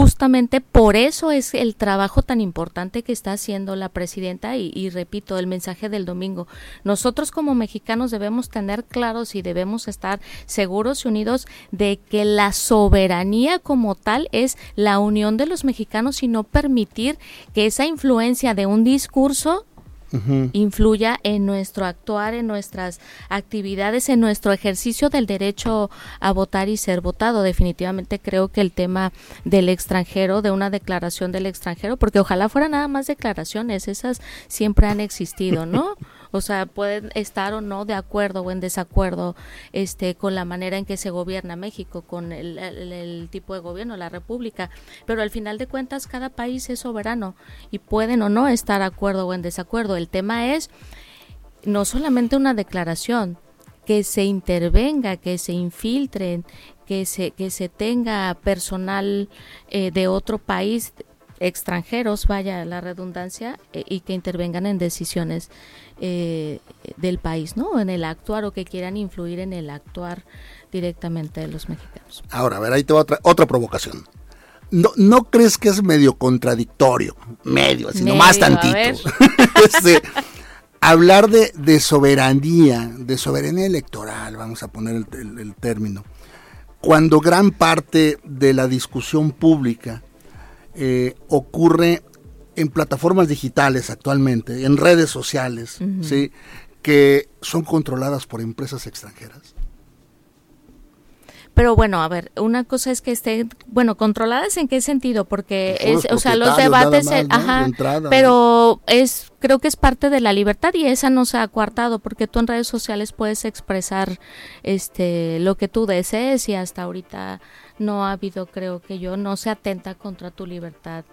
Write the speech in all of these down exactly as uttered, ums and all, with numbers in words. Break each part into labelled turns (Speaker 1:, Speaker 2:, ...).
Speaker 1: justamente por eso es el trabajo tan importante que está haciendo la presidenta y, y repito, el mensaje del domingo. Nosotros como mexicanos debemos tener claros y debemos estar seguros y unidos de que la soberanía como tal es la unión de los mexicanos y no permitir que esa influencia de un discurso Uh-huh. influya en nuestro actuar, en nuestras actividades, en nuestro ejercicio del derecho a votar y ser votado. Definitivamente creo que el tema del extranjero, de una declaración del extranjero, porque ojalá fuera nada más declaraciones, esas siempre han existido, ¿no? O sea, pueden estar o no de acuerdo o en desacuerdo este con la manera en que se gobierna México, con el, el, el tipo de gobierno, la república, pero al final de cuentas cada país es soberano y pueden o no estar de acuerdo o en desacuerdo. El tema es no solamente una declaración, que se intervenga, que se infiltren, que se, que se tenga personal eh, de otro país, extranjeros, vaya la redundancia, eh, y que intervengan en decisiones eh, del país, ¿no? En el actuar o que quieran influir en el actuar directamente de los mexicanos.
Speaker 2: Ahora, a ver, ahí te va otra, otra provocación. ¿No, ¿No crees que es medio contradictorio? Medio, así
Speaker 1: medio,
Speaker 2: nomás tantito. este, hablar de, de soberanía, de soberanía electoral, vamos a poner el, el, el término, cuando gran parte de la discusión pública Eh, ocurre en plataformas digitales actualmente, en redes sociales, uh-huh. ¿sí? Que son controladas por empresas extranjeras.
Speaker 1: Pero bueno, a ver, una cosa es que estén, bueno, controladas en qué sentido, porque es, o sea, los debates, más, ¿no? Ajá, entrada, pero ¿no? es, creo que es parte de la libertad y esa no se ha coartado, porque tú en redes sociales puedes expresar, este, lo que tú desees y hasta ahorita no ha habido, creo que yo, no se atenta contra tu libertad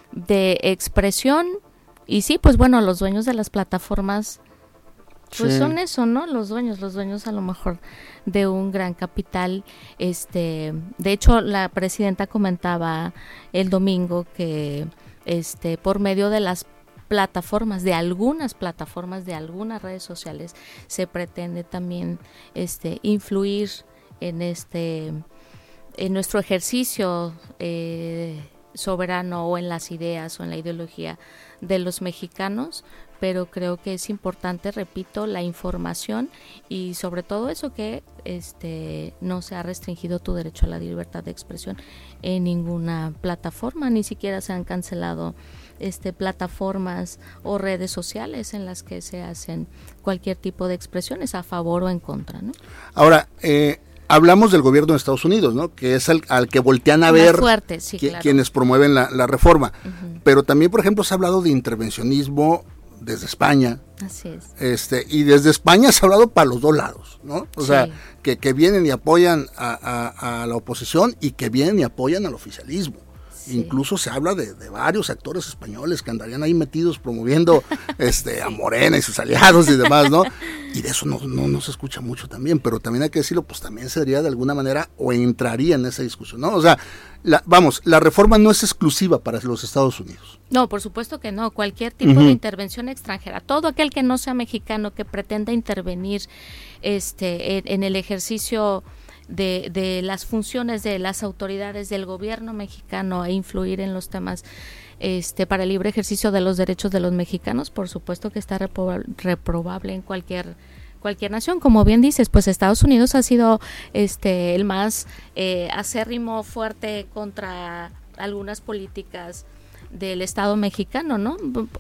Speaker 1: de expresión y sí, pues bueno, los dueños de las plataformas pues sí. son eso, ¿no? Los dueños, los dueños a lo mejor de un gran capital. Este, de hecho, la presidenta comentaba el domingo que este por medio de las plataformas, de algunas plataformas, de algunas redes sociales, se pretende también este influir en este en nuestro ejercicio eh, soberano o en las ideas o en la ideología de los mexicanos, pero creo que es importante, repito, la información y sobre todo eso que este no se ha restringido tu derecho a la libertad de expresión en ninguna plataforma, ni siquiera se han cancelado este plataformas o redes sociales en las que se hacen cualquier tipo de expresiones a favor o en contra, ¿no?
Speaker 2: Ahora, eh, hablamos del gobierno de Estados Unidos, ¿no? Que es al, al que voltean a
Speaker 1: Más
Speaker 2: ver
Speaker 1: fuerte, sí,
Speaker 2: que,
Speaker 1: claro.
Speaker 2: quienes promueven la, la reforma.
Speaker 1: Uh-huh.
Speaker 2: Pero también, por ejemplo, se ha hablado de intervencionismo desde España.
Speaker 1: Así es.
Speaker 2: Este, y desde España se ha hablado para los dos lados, ¿no? O sí. sea, que, que vienen y apoyan a, a, a la oposición y que vienen y apoyan al oficialismo. Sí. Incluso se habla de, de varios actores españoles que andarían ahí metidos promoviendo este, a Morena y sus aliados y demás, ¿no? Y de eso no, no, no se escucha mucho también, pero también hay que decirlo, pues también sería de alguna manera o entraría en esa discusión, ¿no? O sea, la, vamos, la reforma no es exclusiva para los Estados Unidos.
Speaker 1: No, por supuesto que no, cualquier tipo uh-huh. de intervención extranjera, todo aquel que no sea mexicano que pretenda intervenir este, en, en el ejercicio De, de las funciones de las autoridades del gobierno mexicano e influir en los temas este para el libre ejercicio de los derechos de los mexicanos, por supuesto que está reproba- reprobable en cualquier cualquier nación. Como bien dices, pues Estados Unidos ha sido este el más eh, acérrimo, fuerte contra algunas políticas del Estado mexicano, ¿no?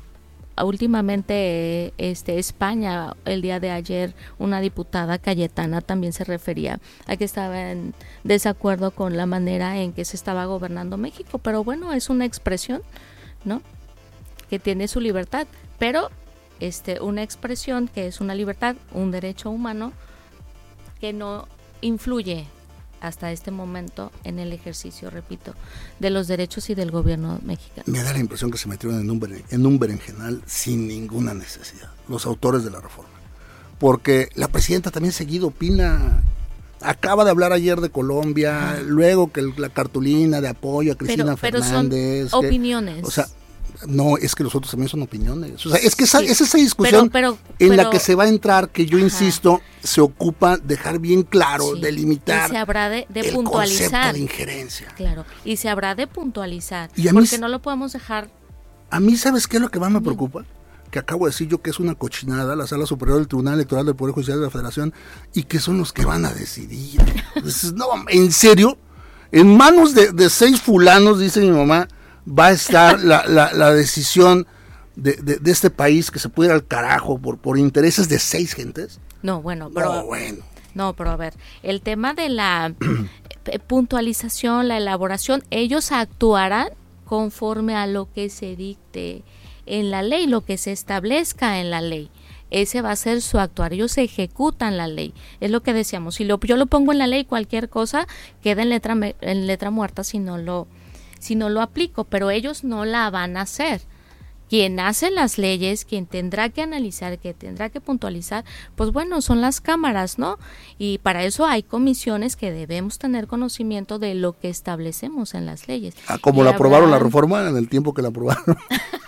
Speaker 1: Últimamente este España, el día de ayer, una diputada Cayetana también se refería a que estaba en desacuerdo con la manera en que se estaba gobernando México, pero bueno, es una expresión, ¿no? Que tiene su libertad, pero este una expresión que es una libertad, un derecho humano que no influye hasta este momento en el ejercicio, repito, de los derechos y del gobierno mexicano.
Speaker 2: Me da la impresión que se metieron en un, en un berenjenal sin ninguna necesidad, los autores de la reforma, porque la presidenta también seguido opina, acaba de hablar ayer de Colombia, ah. luego que la cartulina de apoyo a Cristina
Speaker 1: pero,
Speaker 2: Fernández.
Speaker 1: Pero son
Speaker 2: que,
Speaker 1: opiniones.
Speaker 2: O sea, No, es que los otros también son opiniones. O sea, es que esa, sí, es esa discusión pero, pero, en pero, la que se va a entrar, que yo ajá. insisto, se ocupa dejar bien claro, sí, delimitar
Speaker 1: y se habrá de, de
Speaker 2: el
Speaker 1: puntualizar.
Speaker 2: concepto de injerencia.
Speaker 1: Claro, y se habrá de puntualizar,
Speaker 2: y a
Speaker 1: porque
Speaker 2: mí,
Speaker 1: no lo podemos dejar.
Speaker 2: A mí, ¿sabes qué es lo que más me preocupa? Que acabo de decir yo que es una cochinada, la Sala Superior del Tribunal Electoral del Poder Judicial de la Federación, y que son los que van a decidir. Entonces, no, ¿en serio? En manos de, de seis fulanos, dice mi mamá, va a estar la, la, la decisión de, de, de este país que se puede ir al carajo por, por intereses de seis gentes.
Speaker 1: No, bueno, pero...
Speaker 2: No, bueno.
Speaker 1: No, pero a ver, el tema de la puntualización, la elaboración, ellos actuarán conforme a lo que se dicte en la ley, lo que se establezca en la ley. Ese va a ser su actuar, ellos se ejecutan la ley, es lo que decíamos, si lo, yo lo pongo en la ley, cualquier cosa queda en letra, en letra muerta si no lo, si no lo aplico, pero ellos no la van a hacer. Quien hace las leyes, quien tendrá que analizar, que tendrá que puntualizar, pues bueno, son las cámaras, ¿no? Y para eso hay comisiones que debemos tener conocimiento de lo que establecemos en las leyes.
Speaker 2: Ah, como la aprobaron la reforma en el tiempo que la aprobaron.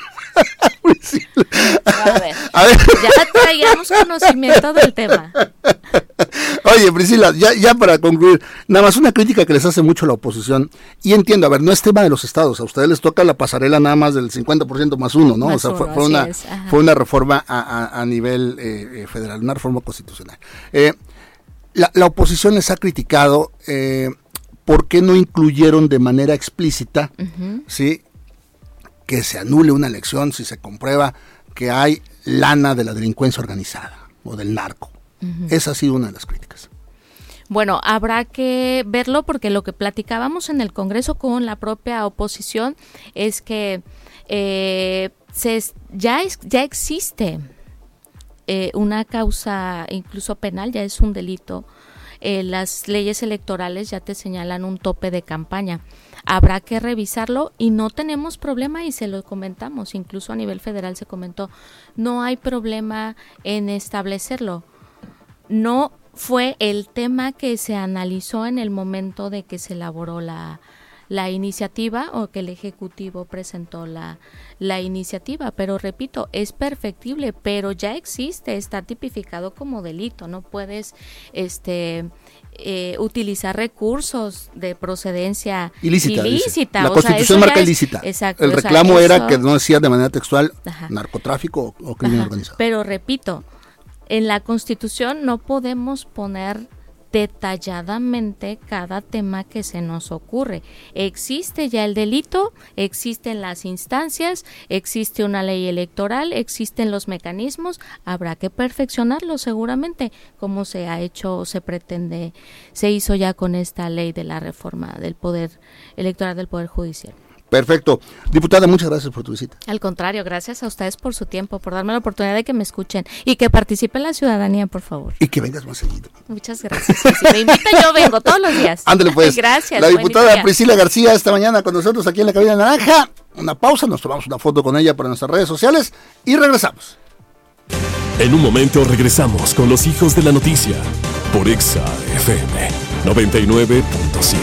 Speaker 1: Sí. A ver, a ver, ya traíamos conocimiento del tema.
Speaker 2: Oye, Priscila, ya, ya para concluir, nada más una crítica que les hace mucho la oposición, y entiendo, a ver, no es tema de los estados, a ustedes les toca la pasarela nada más del cincuenta por ciento más uno, ¿no? Más o sea, fue, fue, una, fue una reforma a, a, a nivel eh, federal, una reforma constitucional. Eh, la, la oposición les ha criticado eh, por qué no incluyeron de manera explícita, uh-huh. ¿sí?, que se anule una elección si se comprueba que hay lana de la delincuencia organizada o del narco. Uh-huh. Esa ha sido una de las críticas.
Speaker 1: Bueno, habrá que verlo porque lo que platicábamos en el Congreso con la propia oposición es que eh, se, ya, es, ya existe eh, una causa incluso penal, ya es un delito. Eh, las leyes electorales ya te señalan un tope de campaña. Habrá que revisarlo y no tenemos problema y se lo comentamos, incluso a nivel federal se comentó, no hay problema en establecerlo. No fue el tema que se analizó en el momento de que se elaboró la, la iniciativa o que el Ejecutivo presentó la, la iniciativa, pero repito, es perfectible, pero ya existe, está tipificado como delito, no puedes este eh, utilizar recursos de procedencia ilícita. ilícita.
Speaker 2: La
Speaker 1: o
Speaker 2: Constitución
Speaker 1: sea,
Speaker 2: marca
Speaker 1: es,
Speaker 2: ilícita.
Speaker 1: Exacto,
Speaker 2: el reclamo o sea, era eso, que no decía de manera textual ajá. narcotráfico o, o crimen ajá. organizado.
Speaker 1: Pero repito, en la Constitución no podemos poner detalladamente cada tema que se nos ocurre. Existe ya el delito, existen las instancias, existe una ley electoral, existen los mecanismos, habrá que perfeccionarlo seguramente, como se ha hecho, se pretende, se hizo ya con esta ley de la reforma del poder electoral del Poder Judicial.
Speaker 2: Perfecto. Diputada, muchas gracias por tu visita.
Speaker 1: Al contrario, gracias a ustedes por su tiempo, por darme la oportunidad de que me escuchen y que participe la ciudadanía, por favor.
Speaker 2: Y que vengas más seguido.
Speaker 1: Muchas gracias. Si me invita, yo vengo todos los días.
Speaker 2: Ándale pues.
Speaker 1: Gracias.
Speaker 2: La diputada Priscila García esta mañana con nosotros aquí en la cabina naranja. Una pausa, nos tomamos una foto con ella para nuestras redes sociales y regresamos.
Speaker 3: En un momento regresamos con los hijos de la noticia por Exa F M noventa y nueve punto siete.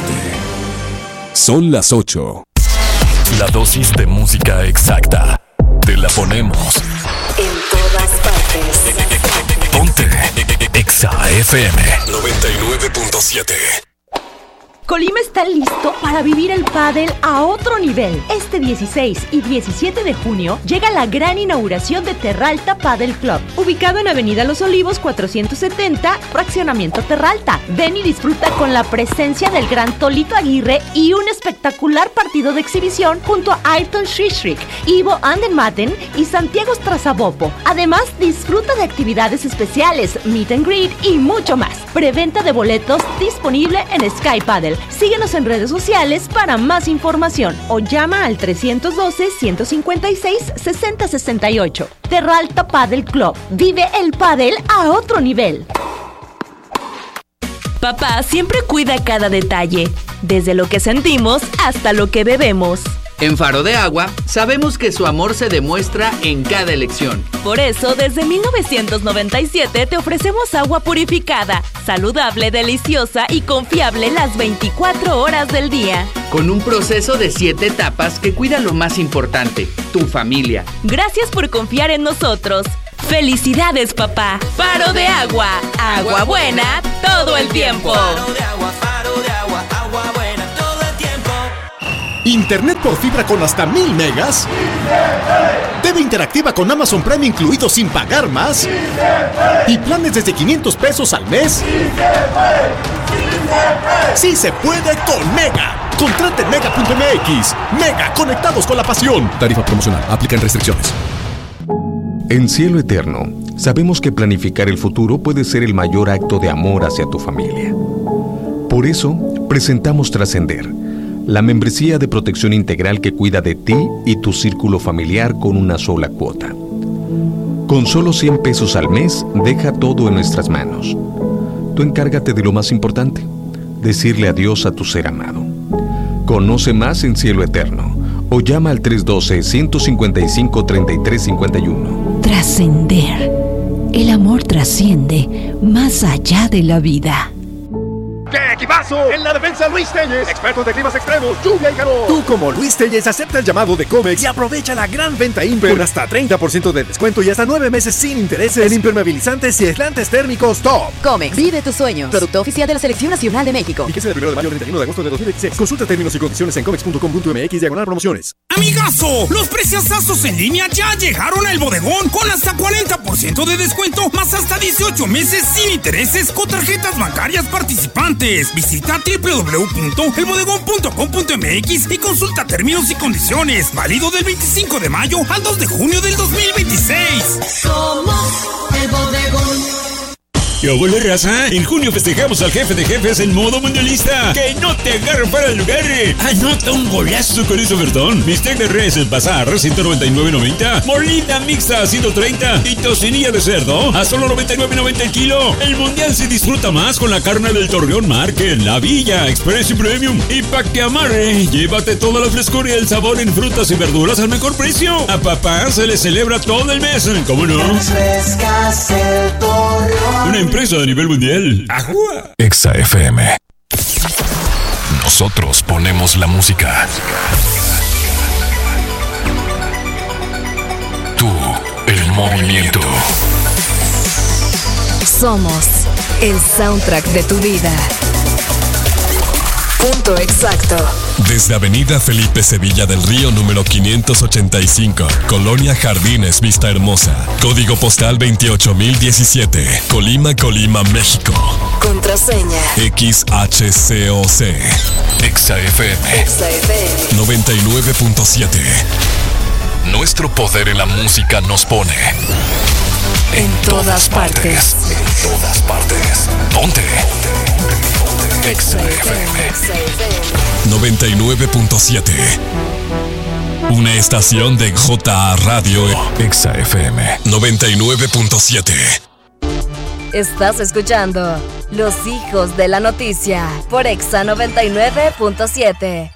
Speaker 3: Son las ocho. La dosis de música exacta. Te la ponemos
Speaker 4: en todas partes.
Speaker 3: Ponte Exa F M noventa y nueve punto siete.
Speaker 4: Colima está listo para vivir el pádel a otro nivel. Este dieciséis y diecisiete de junio llega la gran inauguración de Terralta Padel Club, ubicado en Avenida Los Olivos cuatrocientos setenta, Fraccionamiento Terralta. Ven y disfruta con la presencia del gran Tolito Aguirre y un espectacular partido de exhibición junto a Ayrton Schishrik, Ivo Andenmatten y Santiago Strazabopo. Además, disfruta de actividades especiales, meet and greet y mucho más. Preventa de boletos disponible en Sky Padel. Síguenos en redes sociales para más información o llama al trescientos doce, ciento cincuenta y seis, sesenta sesenta y ocho. Terralta Padel Club. Vive el pádel a otro nivel. Papá siempre cuida cada detalle, desde lo que sentimos hasta lo que bebemos.
Speaker 5: En Faro de Agua, sabemos que su amor se demuestra en cada elección.
Speaker 4: Por eso, desde mil novecientos noventa y siete te ofrecemos agua purificada, saludable, deliciosa y confiable las veinticuatro horas del día.
Speaker 5: Con un proceso de siete etapas que cuida lo más importante, tu familia.
Speaker 4: Gracias por confiar en nosotros. ¡Felicidades, papá! Faro de Agua, agua buena todo el tiempo.
Speaker 6: Faro de Agua, Faro de Agua, agua buena todo el tiempo.
Speaker 7: Internet por fibra con hasta mil megas. T V interactiva con Amazon Prime incluido sin pagar más. Y planes desde quinientos pesos al mes. Sí se puede con Mega. Contrate en mega punto m x. Mega, conectados con la pasión. Tarifa promocional. Aplican restricciones.
Speaker 8: En Cielo Eterno, sabemos que planificar el futuro puede ser el mayor acto de amor hacia tu familia. Por eso, presentamos Trascender, la membresía de protección integral que cuida de ti y tu círculo familiar con una sola cuota. Con solo cien pesos al mes, deja todo en nuestras manos. Tú encárgate de lo más importante, decirle adiós a tu ser amado. Conoce más en Cielo Eterno o llama al tres uno dos, uno cinco cinco, tres tres cinco uno.
Speaker 9: Trascender. El amor trasciende más allá de la vida.
Speaker 7: ¡Qué equipazo! En la defensa, Luis Telles, experto de climas extremos, lluvia y calor. Tú, como Luis Telles, acepta el llamado de Comex y aprovecha la gran venta Imper con hasta treinta por ciento de descuento y hasta nueve meses sin intereses en impermeabilizantes y aislantes térmicos top.
Speaker 10: Comex, vive tus sueños. Producto oficial de la Selección Nacional de México.
Speaker 7: Fíjese del primero de mayo al treinta y uno de agosto de dos mil veintiséis. Consulta términos y condiciones en comex punto com punto m x diagonal promociones.
Speaker 11: ¡Amigazo! Los preciosazos en línea ya llegaron al bodegón con hasta cuarenta por ciento de descuento, más hasta dieciocho meses sin intereses con tarjetas bancarias participantes. Visita doble u doble u doble u punto el bodegón punto com punto m x y consulta términos y condiciones. Válido del veinticinco de mayo al dos de junio del dos mil veintiséis.
Speaker 6: Somos el bodegón.
Speaker 12: ¿Qué hubo, raza? En junio festejamos al jefe de jefes en modo mundialista. ¡Que no te agarre para el lugar! ¡Anota un golazo con ese ofertón! Bistec de res en bazar, ciento noventa y nueve noventa. Molida mixta a ciento treinta. Y tocinilla de cerdo a solo noventa y nueve noventa el kilo. El mundial se disfruta más con la carne del Torreón Market, La Villa, Express y Premium. Y pa' que amarre, llévate toda la frescura y el sabor en frutas y verduras al mejor precio. A papá se le celebra todo el mes, ¿cómo no?
Speaker 6: Refrescas el Torreón.
Speaker 12: Una empresa a nivel mundial. ¡Ajúa!
Speaker 3: Exa F M. Nosotros ponemos la música. Tú, el movimiento.
Speaker 9: Somos el soundtrack de tu vida. Punto exacto.
Speaker 3: Desde Avenida Felipe Sevilla del Río número quinientos ochenta y cinco, Colonia Jardines, Vista Hermosa. Código postal veintiocho mil diecisiete, Colima, Colima, México.
Speaker 9: Contraseña
Speaker 3: X H C O C. Exa F M.
Speaker 9: Exa F M
Speaker 3: noventa y nueve punto siete. Nuestro poder en la música nos pone en todas partes. En todas partes. Ponte. Exa F M noventa y nueve punto siete. Una estación de J A Radio. Exa F M noventa y nueve punto siete.
Speaker 9: Estás escuchando Los Hijos de la Noticia por Exa noventa y nueve punto siete.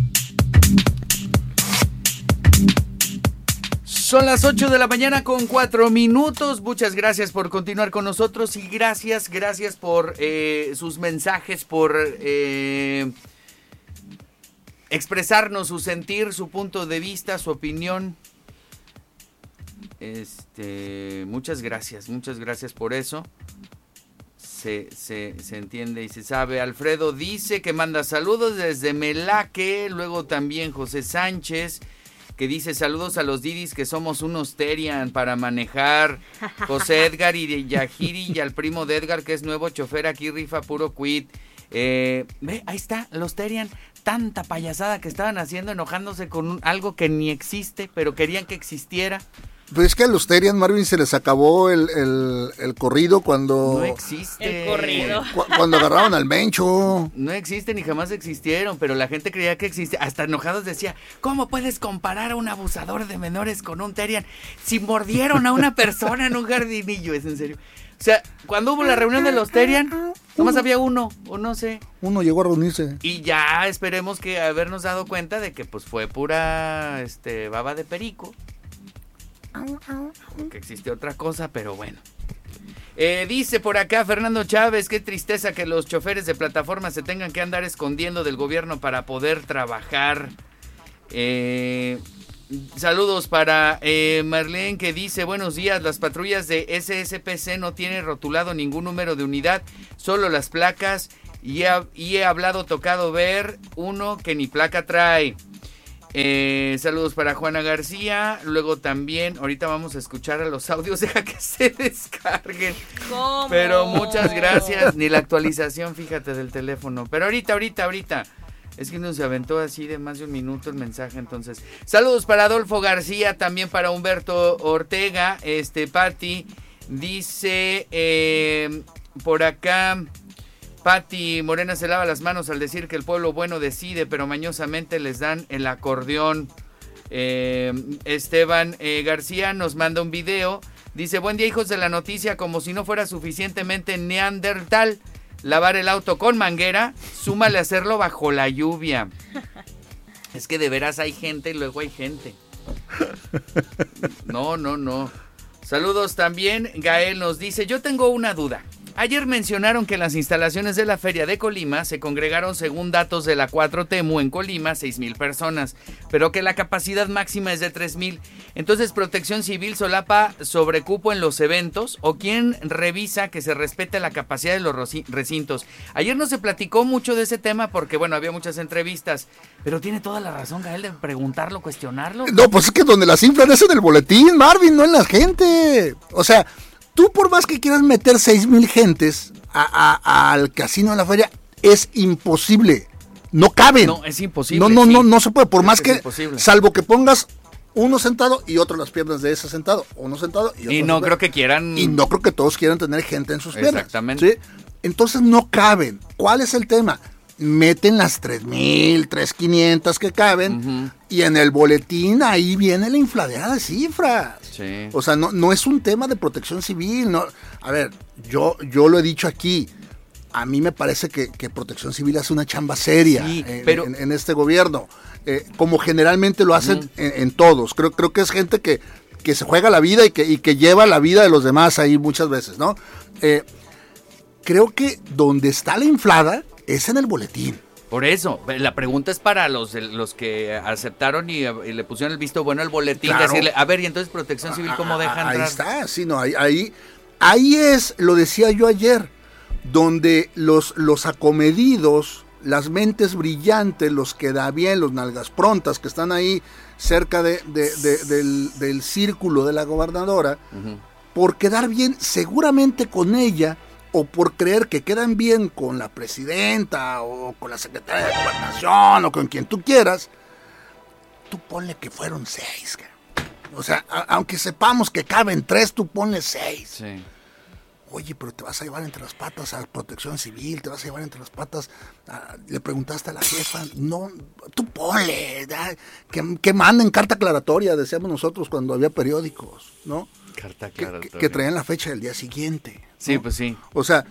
Speaker 5: Son las ocho de la mañana con cuatro minutos. Muchas gracias por continuar con nosotros y gracias, gracias por eh, sus mensajes, por eh, expresarnos su sentir, su punto de vista, su opinión. Este, muchas gracias, muchas gracias por eso. Se, se, se entiende y se sabe. Alfredo dice que manda saludos desde Melaque. Luego también José Sánchez, que dice saludos a los Didis que somos unos Terian para manejar. José Edgar y Yajiri y al primo de Edgar que es nuevo chofer aquí, rifa puro quit. Eh, ve, ahí está, los Terian, tanta payasada que estaban haciendo, enojándose con un, algo que ni existe, pero querían que existiera.
Speaker 2: Pues es que a los Terian, Marvin, se les acabó el, el, el corrido cuando...
Speaker 5: No existe.
Speaker 4: El corrido.
Speaker 2: Cu- cuando agarraron al Mencho.
Speaker 5: No existen ni jamás existieron, pero la gente creía que existía. Hasta enojados decía, ¿cómo puedes comparar a un abusador de menores con un Terian si mordieron a una persona en un jardinillo? Es en serio. sea, cuando hubo la reunión de los Terian, nomás había uno, o no sé.
Speaker 2: Uno llegó a reunirse.
Speaker 5: Y ya esperemos que habernos dado cuenta de que pues fue pura este baba de perico. Que existe otra cosa, pero bueno. Eh, dice por acá Fernando Chávez, qué tristeza que los choferes de plataforma se tengan que andar escondiendo del gobierno para poder trabajar. Eh, saludos para eh, Marlene, que dice, buenos días, las patrullas de S S P C no tienen rotulado ningún número de unidad, solo las placas, y he, y he hablado, tocado ver uno que ni placa trae. Eh, saludos para Juana García. Luego también, ahorita vamos a escuchar a los audios, deja que se descarguen.
Speaker 1: ¿Cómo?
Speaker 5: Pero muchas gracias. Ni la actualización, fíjate, del teléfono. Pero ahorita, ahorita, ahorita. Es que nos aventó así de más de un minuto el mensaje, entonces. Saludos para Adolfo García, también para Humberto Ortega. Este, Pati dice eh, por acá. Pati Morena se lava las manos al decir que el pueblo bueno decide, pero mañosamente les dan el acordeón. Eh, Esteban eh, García nos manda un video. Dice, buen día, hijos de la noticia, como si no fuera suficientemente neandertal lavar el auto con manguera, súmale a hacerlo bajo la lluvia. Es que de veras hay gente y luego hay gente. No, no, no. Saludos también. Gael nos dice, yo tengo una duda. Ayer mencionaron que en las instalaciones de la Feria de Colima se congregaron, según datos de la cuatro T M U en Colima, seis mil personas, pero que la capacidad máxima es de tres mil. Entonces, ¿Protección Civil solapa sobrecupo en los eventos o quién revisa que se respete la capacidad de los recintos? Ayer no se platicó mucho de ese tema porque, bueno, había muchas entrevistas, pero tiene toda la razón, Gael, de preguntarlo, cuestionarlo.
Speaker 2: No, pues es que donde las inflan es en el boletín, Marvin, no en la gente. O sea, tú por más que quieras meter seis mil gentes a, a, al casino de la feria, es imposible. No caben.
Speaker 5: No, es imposible.
Speaker 2: No, no,
Speaker 5: sí.
Speaker 2: no, no se puede. Por
Speaker 5: es
Speaker 2: más
Speaker 5: que,
Speaker 2: que, salvo que pongas uno sentado y otro las piernas de ese sentado, uno sentado y otro.
Speaker 5: Y no creo que quieran.
Speaker 2: Y no creo que todos quieran tener gente en sus piernas.
Speaker 5: Exactamente.
Speaker 2: ¿Sí? Entonces no caben. ¿Cuál es el tema? Meten las tres mil, tres mil quinientas que caben, uh-huh. y en el boletín ahí viene la infladera de cifras.
Speaker 5: Sí.
Speaker 2: O sea, no, no es un tema de protección civil. No. A ver, yo, yo lo he dicho aquí, a mí me parece que, que Protección Civil hace una chamba seria
Speaker 5: sí,
Speaker 2: en,
Speaker 5: pero...
Speaker 2: en, en este gobierno, eh, como generalmente lo hacen uh-huh. en, en todos. Creo, creo que es gente que, que se juega la vida y que, y que lleva la vida de los demás ahí muchas veces, ¿no? Eh, creo que donde está la inflada es en el boletín.
Speaker 5: Por eso, la pregunta es para los los que aceptaron y, y le pusieron el visto bueno al boletín, claro. Decirle, a ver, y entonces Protección Civil, ¿cómo deja entrar?
Speaker 2: Ahí está, sí, no, ahí, ahí, ahí es, lo decía yo ayer, donde los, los acomedidos, las mentes brillantes, los que da bien, los nalgas prontas, que están ahí cerca de, de, de, del, del círculo de la gobernadora, uh-huh. por quedar bien seguramente con ella, o por creer que quedan bien con la presidenta o con la secretaria de Gobernación o con quien tú quieras, tú ponle que fueron seis. O sea, a, aunque sepamos que caben tres, tú ponle seis.
Speaker 5: Sí.
Speaker 2: Oye, pero te vas a llevar entre las patas a Protección Civil, te vas a llevar entre las patas, a, le preguntaste a la jefa, no, tú ponle, ya, que, que manden carta aclaratoria, decíamos nosotros cuando había periódicos, ¿no?
Speaker 5: Carta
Speaker 2: aclaratoria. Que, que traían la fecha del día siguiente. ¿no?
Speaker 5: Sí, pues sí.
Speaker 2: O sea,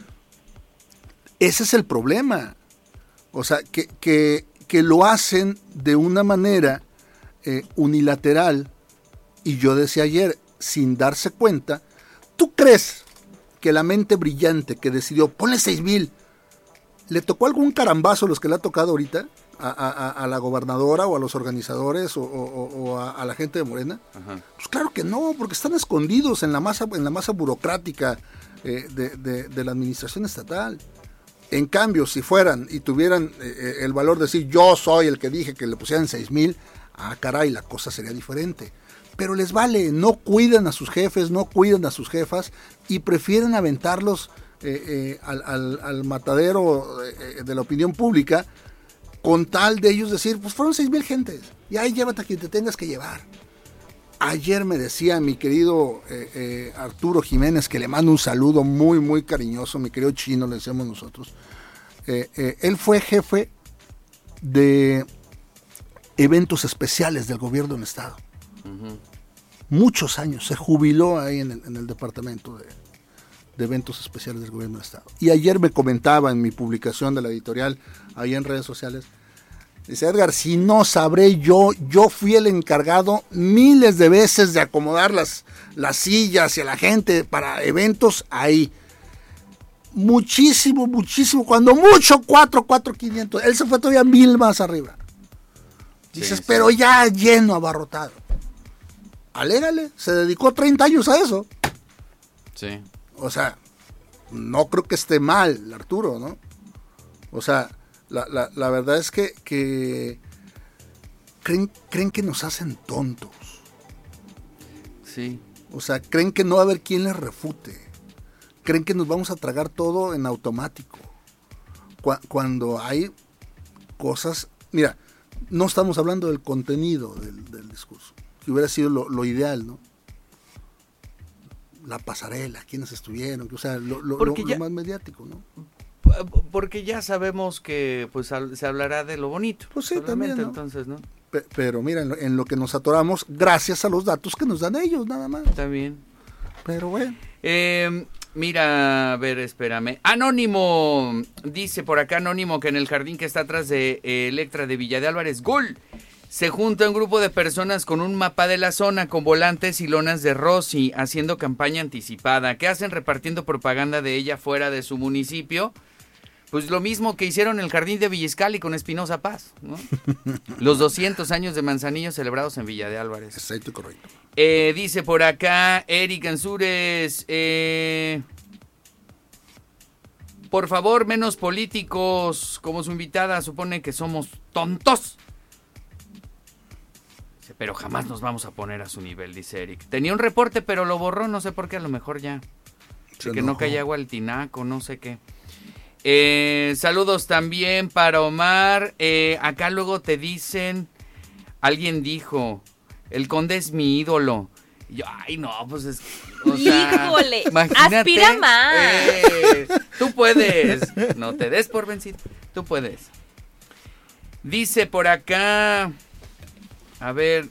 Speaker 2: ese es el problema. O sea, que, que, que lo hacen de una manera eh, unilateral, y yo decía ayer, sin darse cuenta. ¿Tú crees que la mente brillante que decidió, ponle seis mil, le tocó algún carambazo a los que le ha tocado ahorita? A, a, a la gobernadora o a los organizadores o, o, o a, a la gente de Morena? Ajá. Pues claro que no, porque están escondidos en la masa, en la masa burocrática eh, de, de, de la administración estatal. En cambio, si fueran y tuvieran eh, el valor de decir, yo soy el que dije que le pusieran seis mil, ah, caray, la cosa sería diferente. Pero les vale, no cuidan a sus jefes, no cuidan a sus jefas y prefieren aventarlos eh, eh, al, al, al matadero eh, de la opinión pública, con tal de ellos decir, pues fueron seis mil gentes, y ahí llévate a quien te tengas que llevar. Ayer me decía mi querido eh, eh, Arturo Jiménez, que le mando un saludo muy, muy cariñoso, mi querido Chino, le decíamos nosotros. Eh, eh, él fue jefe de eventos especiales del gobierno del estado. Uh-huh. Muchos años, se jubiló ahí en el, en el departamento de, de eventos especiales del gobierno del estado. Y ayer me comentaba en mi publicación de la editorial, ahí en redes sociales, dice: Edgar, si no sabré yo, yo fui el encargado miles de veces de acomodar las, las sillas y a la gente para eventos ahí. Muchísimo, muchísimo, cuando mucho, cuatro, cuatro, quinientos. Él se fue todavía mil más arriba. Dices, sí, sí. Pero ya lleno, abarrotado. Alégale, se dedicó treinta años a eso.
Speaker 5: Sí.
Speaker 2: O sea, no creo que esté mal, Arturo, ¿no? O sea, la, la, la verdad es que, que creen, creen que nos hacen tontos.
Speaker 5: Sí.
Speaker 2: O sea, creen que no va a haber quien les refute. Creen que nos vamos a tragar todo en automático. Cu- cuando hay cosas... Mira, no estamos hablando del contenido del, del discurso, que hubiera sido lo, lo ideal, ¿no? La pasarela, quiénes estuvieron, o sea, lo, lo, lo,
Speaker 5: ya,
Speaker 2: lo más mediático, ¿no?
Speaker 5: Porque ya sabemos que pues se hablará de lo bonito.
Speaker 2: Pues sí, también, ¿no?
Speaker 5: Entonces, ¿no?
Speaker 2: P- pero mira, en lo, en lo que nos atoramos, gracias a los datos que nos dan ellos, nada más.
Speaker 5: Está bien.
Speaker 2: Pero bueno.
Speaker 5: Eh, mira, a ver, espérame. Anónimo, dice por acá Anónimo que en el jardín que está atrás de eh, Electra de Villa de Álvarez, ¡gol! Se junta un grupo de personas con un mapa de la zona, con volantes y lonas de Rosy, haciendo campaña anticipada. ¿Qué hacen? Repartiendo propaganda de ella fuera de su municipio. Pues lo mismo que hicieron en el jardín de Villiscali con Espinosa Paz, ¿no? Los doscientos años de Manzanillo celebrados en Villa de Álvarez.
Speaker 2: Exacto, correcto.
Speaker 5: Eh, dice por acá Eric Ansúrez, eh, por favor, menos políticos. Como su invitada supone que somos tontos. Pero jamás nos vamos a poner a su nivel, dice Eric. Tenía un reporte, pero lo borró, no sé por qué, a lo mejor ya. De que no caía agua al tinaco, no sé qué. Eh, saludos también para Omar. Eh, acá luego te dicen, alguien dijo, el conde es mi ídolo. Y yo, ay no, pues es... O sea,
Speaker 13: híjole, aspira más.
Speaker 5: Eh, tú puedes, no te des por vencido, tú puedes. Dice por acá... A ver,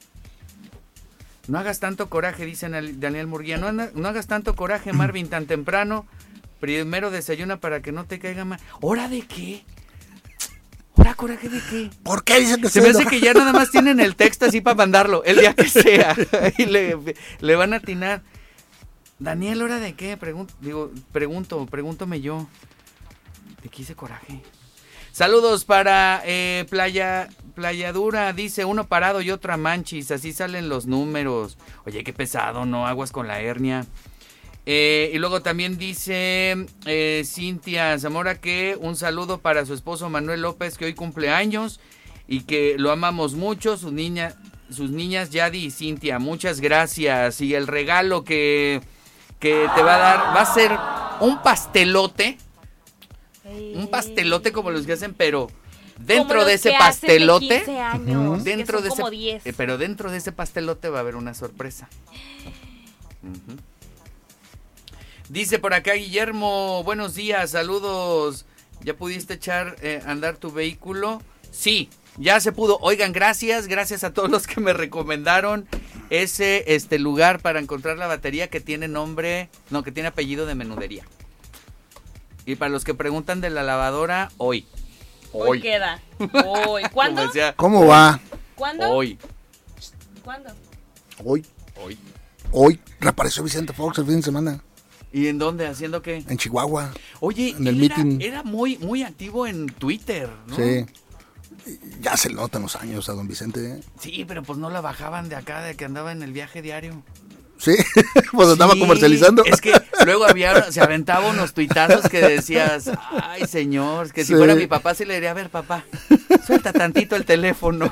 Speaker 5: no hagas tanto coraje, dice Daniel Murguía, no, no hagas tanto coraje, Marvin, tan temprano, primero desayuna para que no te caiga mal. ¿Hora de qué? ¿Hora coraje de qué?
Speaker 2: ¿Por qué dicen que
Speaker 5: se me hace que ya nada más tienen el texto así para mandarlo, el día que sea, y le, le van a atinar. Daniel, ¿hora de qué? Pregun- digo, pregunto, pregúntome yo. ¿De qué hice coraje? Saludos para eh, Playa Playa Dura, dice uno parado y otro a manchis, así salen los números. Oye, qué pesado, no aguas con la hernia. Eh, y luego también dice eh, Cintia Zamora que un saludo para su esposo Manuel López, que hoy cumple años y que lo amamos mucho, sus niñas, sus niñas Yadi y Cintia, muchas gracias. Y el regalo que, que te va a dar va a ser un pastelote. Un pastelote como los que hacen, pero dentro de ese pastelote,
Speaker 13: de quince años,
Speaker 5: dentro de
Speaker 13: como
Speaker 5: ese,
Speaker 13: diez.
Speaker 5: eh, pero dentro de ese pastelote va a haber una sorpresa. Uh-huh. Dice por acá Guillermo, buenos días, saludos. ¿Ya pudiste echar eh, andar tu vehículo? Sí, ya se pudo. Oigan, gracias, gracias a todos los que me recomendaron ese este lugar para encontrar la batería que tiene nombre, no, que tiene apellido de menudería. Y para los que preguntan de la lavadora, hoy.
Speaker 13: Hoy, hoy queda. Hoy. ¿Cuándo?
Speaker 2: Decía, ¿cómo va?
Speaker 13: ¿Cuándo?
Speaker 5: Hoy.
Speaker 13: ¿Cuándo?
Speaker 2: Hoy.
Speaker 5: Hoy.
Speaker 2: Hoy reapareció Vicente Fox el fin de semana.
Speaker 5: ¿Y en dónde? ¿Haciendo qué?
Speaker 2: En Chihuahua.
Speaker 5: Oye,
Speaker 2: en el
Speaker 5: era,
Speaker 2: meeting.
Speaker 5: Era muy, muy activo en Twitter, ¿no?
Speaker 2: Sí. Ya se le notan los años a don Vicente. ¿eh?
Speaker 5: Sí, pero pues no la bajaban de acá, de que andaba en el viaje diario.
Speaker 2: Sí, pues andaba
Speaker 5: sí,
Speaker 2: comercializando.
Speaker 5: Es que luego había, se aventaba unos tuitazos que decías, ay señor, que si
Speaker 2: sí.
Speaker 5: fuera mi papá sí le diría, a ver papá, suelta tantito el teléfono.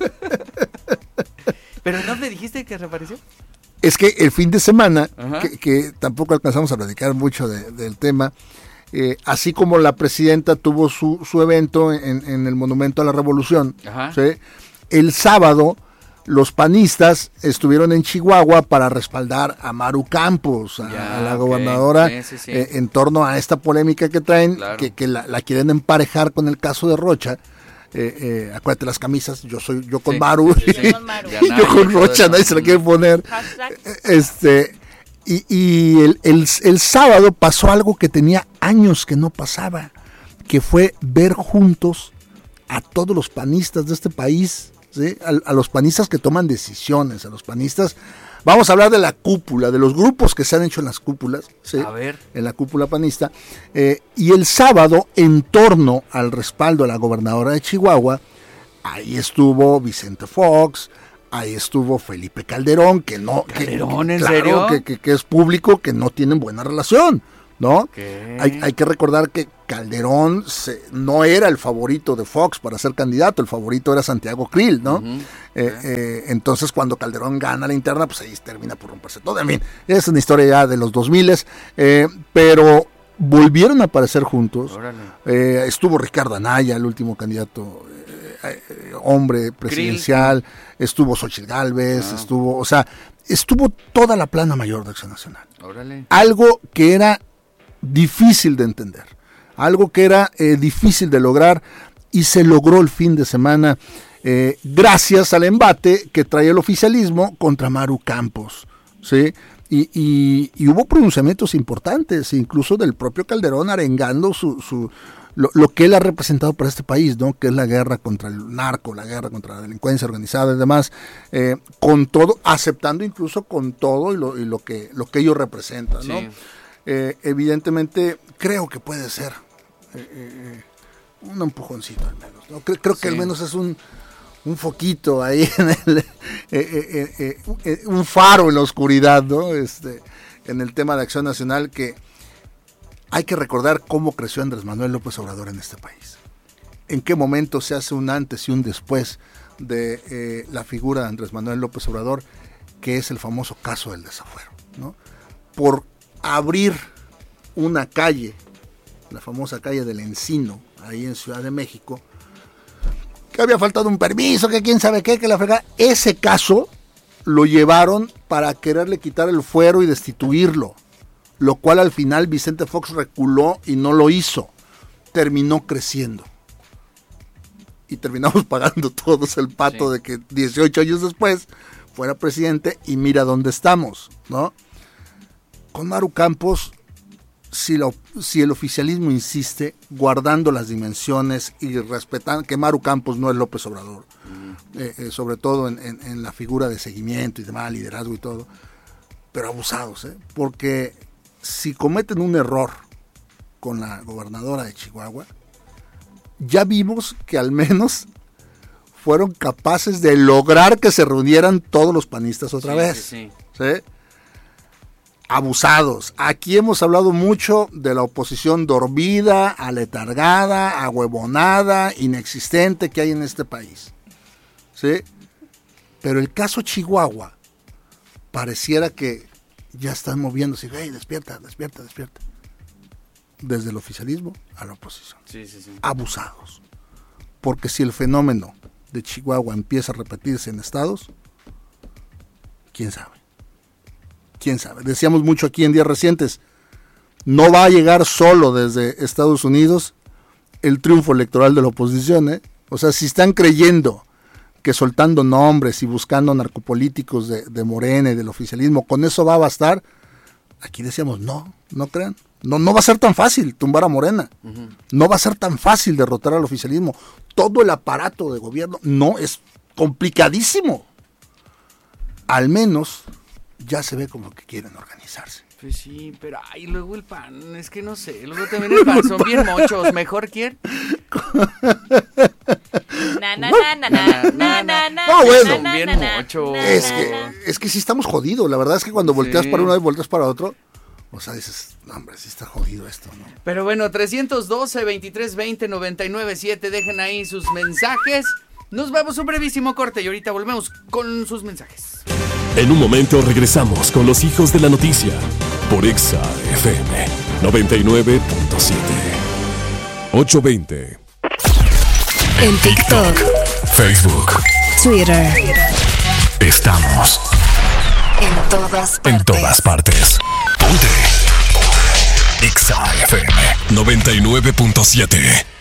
Speaker 5: ¿Pero no le dijiste que reapareció?
Speaker 2: Es que el fin de semana, que, que tampoco alcanzamos a platicar mucho de, del tema, eh, así como la presidenta tuvo su, su evento en, en el Monumento a la Revolución, ¿sí? El sábado los panistas estuvieron en Chihuahua para respaldar a Maru Campos, a, ya, a la okay. gobernadora, sí, sí, sí. Eh, en torno a esta polémica que traen, claro. que, que la, la quieren emparejar con el caso de Rocha. Eh, eh, acuérdate las camisas, yo soy yo con sí, Maru, sí, sí, sí. Yo con Rocha, nadie se la quiere poner. Hashtag. Este, y, y el, el, el sábado pasó algo que tenía años que no pasaba, que fue ver juntos a todos los panistas de este país, ¿sí? a, a los panistas que toman decisiones, a los panistas. Vamos a hablar de la cúpula, de los grupos que se han hecho en las cúpulas, ¿sí?
Speaker 5: A ver.
Speaker 2: En la cúpula panista. Eh, y el sábado, en torno al respaldo a la gobernadora de Chihuahua, ahí estuvo Vicente Fox, ahí estuvo Felipe Calderón, que no...
Speaker 5: ¿Calderón,
Speaker 2: que,
Speaker 5: en
Speaker 2: claro,
Speaker 5: serio?
Speaker 2: Que, que, que es público, que no tienen buena relación, ¿no? Hay, hay que recordar que Calderón se, no era el favorito de Fox para ser candidato, el favorito era Santiago Krill, ¿no? Uh-huh. eh, eh, entonces cuando Calderón gana la interna, pues ahí termina por romperse todo. En fin, es una historia ya de los dos miles, eh, pero volvieron a aparecer juntos. Eh, estuvo Ricardo Anaya, el último candidato eh, eh, hombre presidencial, Krill. Estuvo Xochitl Gálvez, ah. estuvo, o sea, estuvo toda la plana mayor de Acción Nacional. Órale. Algo que era difícil de entender, algo que era eh, difícil de lograr, y se logró el fin de semana eh, gracias al embate que trae el oficialismo contra Maru Campos, ¿sí? Y, y, y hubo pronunciamientos importantes, incluso del propio Calderón arengando su, su lo, lo que él ha representado para este país, ¿no? Que es la guerra contra el narco, la guerra contra la delincuencia organizada y demás, eh, con todo, aceptando incluso con todo y lo, y lo que lo que ellos representan, ¿no? Sí. Eh, evidentemente creo que puede ser eh, eh, un empujoncito al menos, ¿no? Creo, creo que sí. Al menos es un, un foquito ahí, en el, eh, eh, eh, eh, un faro en la oscuridad, ¿no? Este, en el tema de Acción Nacional, que hay que recordar cómo creció Andrés Manuel López Obrador en este país. En qué momento se hace un antes y un después de eh, la figura de Andrés Manuel López Obrador, que es el famoso caso del desafuero, ¿no? Por abrir una calle, la famosa calle del Encino, ahí en Ciudad de México, que había faltado un permiso, que quién sabe qué, que la fregada. Ese caso lo llevaron para quererle quitar el fuero y destituirlo, lo cual al final Vicente Fox reculó y no lo hizo. Terminó creciendo. Y terminamos pagando todos el pato sí. de que dieciocho años después fuera presidente, y mira dónde estamos, ¿no? Con Maru Campos, si, lo, si el oficialismo insiste, guardando las dimensiones y respetando que Maru Campos no es López Obrador, uh-huh. eh, eh, sobre todo en, en, en la figura de seguimiento y demás, liderazgo y todo, pero abusados, ¿eh? Porque si cometen un error con la gobernadora de Chihuahua, ya vimos que al menos fueron capaces de lograr que se reunieran todos los panistas otra sí, vez, sí, sí. ¿sí? Abusados. Aquí hemos hablado mucho de la oposición dormida, aletargada, ahuevonada, inexistente que hay en este país, ¿sí? Pero el caso Chihuahua pareciera que ya están moviéndose. Hey, despierta, despierta, despierta. Desde el oficialismo a la oposición. Sí, sí, sí. Abusados. Porque si el fenómeno de Chihuahua empieza a repetirse en estados, ¿quién sabe? ¿Quién sabe? Decíamos mucho aquí en días recientes, no va a llegar solo desde Estados Unidos el triunfo electoral de la oposición, ¿eh? O sea, si están creyendo que soltando nombres y buscando narcopolíticos de, de Morena y del oficialismo, con eso va a bastar, aquí decíamos, no, no crean, no, no va a ser tan fácil tumbar a Morena, uh-huh. no va a ser tan fácil derrotar al oficialismo, todo el aparato de gobierno, no, es complicadísimo, al menos ya se ve como que quieren organizarse.
Speaker 5: Pues sí, pero ay, luego el P A N, es que no sé, luego también el P A N son bien mochos, mejor quién.
Speaker 13: Na, na, na, na, na, na, na, na,
Speaker 2: no, bueno,
Speaker 5: son bien mochos.
Speaker 2: Es que, es que sí estamos jodidos, la verdad es que cuando volteas sí. para uno y volteas para otro, o sea, dices, no, hombre, sí está jodido esto, ¿no?
Speaker 5: Pero bueno, trescientos doce, veintitrés veinte, noventa y nueve siete, dejen ahí sus mensajes. Nos vamos a un brevísimo corte y ahorita volvemos con sus mensajes.
Speaker 3: En un momento regresamos con los hijos de la noticia por Exa F M noventa y nueve punto siete. ochocientos veinte.
Speaker 9: En TikTok,
Speaker 3: Facebook,
Speaker 9: Twitter.
Speaker 3: Estamos
Speaker 9: en todas partes.
Speaker 3: En todas partes. Ponte. Exa F M noventa y nueve punto siete.